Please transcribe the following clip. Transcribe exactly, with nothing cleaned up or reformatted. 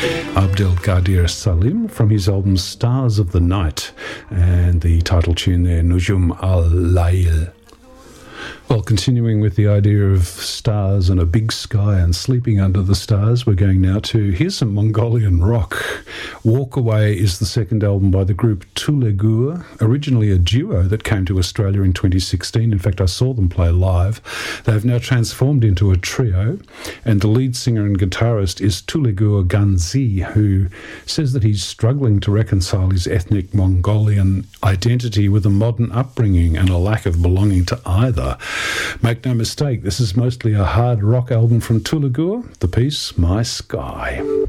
Abdel Qadir Salim from his album Stars of the Night, and the title tune there, Nujum al-Layl. Well, continuing with the idea of stars and a big sky and sleeping under the stars, we're going now to, here's some Mongolian rock. Walk Away is the second album by the group Tulegur, originally a duo that came to Australia in twenty sixteen. In fact, I saw them play live. They've now transformed into a trio, and the lead singer and guitarist is Tulegur Ganzi, who says that he's struggling to reconcile his ethnic Mongolian identity with a modern upbringing and a lack of belonging to either. Make no mistake, this is mostly a hard rock album from Tulegur, the piece My Sky.